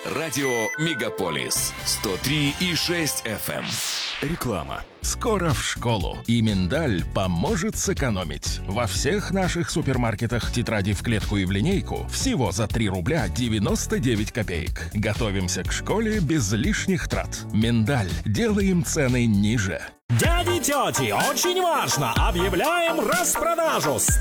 Радио Мегаполис 103,6 FM. Реклама. Скоро в школу. И миндаль поможет сэкономить. Во всех наших супермаркетах тетради в клетку и в линейку всего за 3 рубля 99 копеек. Готовимся к школе без лишних трат. Миндаль. Делаем цены ниже. Дяди и тети, очень важно! Объявляем распродажу!